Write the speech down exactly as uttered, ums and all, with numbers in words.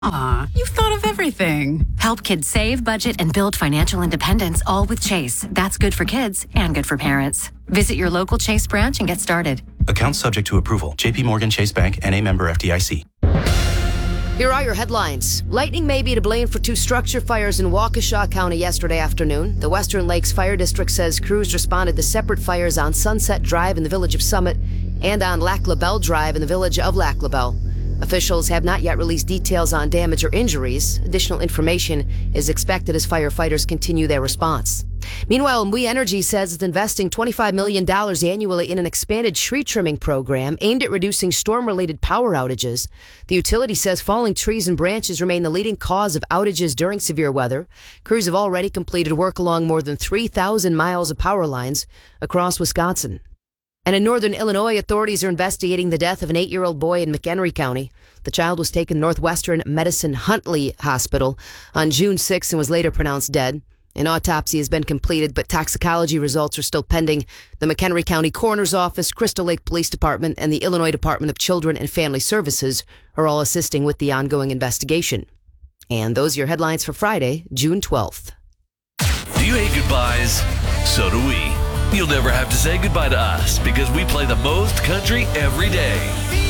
Aw, you've thought of everything. Help kids save, budget, and build financial independence, all with Chase. That's good for kids and good for parents. Visit your local Chase branch and get started. Account subject to approval. J P Morgan Chase Bank, N A member F D I C. Here are your headlines. Lightning may be to blame for two structure fires in Waukesha County yesterday afternoon. The Western Lakes Fire District says crews responded to separate fires on Sunset Drive in the village of Summit and on Lac La Belle Drive in the village of Lac La Belle. Officials have not yet released details on damage or injuries. Additional information is expected as firefighters continue their response. Meanwhile, Mui Energy says it's investing twenty-five million dollars annually in an expanded tree trimming program aimed at reducing storm-related power outages. The utility says falling trees and branches remain the leading cause of outages during severe weather. Crews have already completed work along more than three thousand miles of power lines across Wisconsin. And in northern Illinois, authorities are investigating the death of an eight-year-old boy in McHenry County. The child was taken to Northwestern Medicine Huntley Hospital on June sixth and was later pronounced dead. An autopsy has been completed, but toxicology results are still pending. The McHenry County Coroner's Office, Crystal Lake Police Department, and the Illinois Department of Children and Family Services are all assisting with the ongoing investigation. And those are your headlines for Friday, June twelfth. Do you hate goodbyes? So do we. You'll never have to say goodbye to us because we play the most country every day.